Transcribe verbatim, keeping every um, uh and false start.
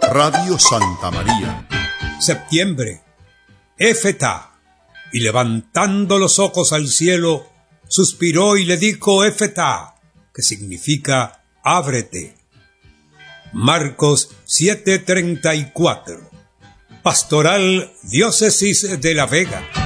Radio Santa María. Septiembre. Éfeta. Y levantando los ojos al cielo, suspiró y le dijo Éfeta, que significa ábrete. Marcos siete treinta y cuatro. Pastoral Diócesis de La Vega.